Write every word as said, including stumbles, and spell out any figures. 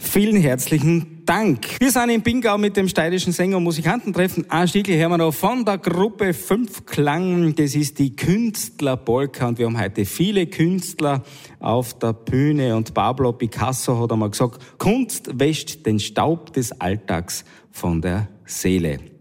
Vielen herzlichen Dank. Wir sind in Pingau mit dem steirischen Sänger- und Musikantentreffen. Ein Stückchen hören wir noch von der Gruppe Fünf Klang. Das ist die Künstlerpolka und wir haben heute viele Künstler auf der Bühne. Und Pablo Picasso hat einmal gesagt, Kunst wäscht den Staub des Alltags von der Seele.